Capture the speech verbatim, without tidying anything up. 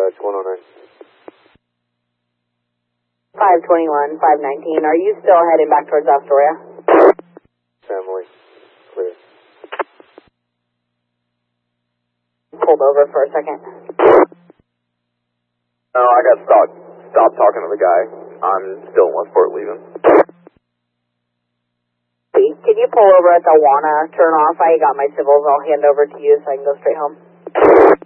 dispatch, one oh nine. five twenty-one, five nineteen, are you still heading back towards Astoria? Family, clear. Pulled over for a second. No, I got stopped. Stopped talking to the guy. I'm still in Westport leaving. Can you pull over at the Wana turn off? I got my civils. I'll hand over to you so I can go straight home.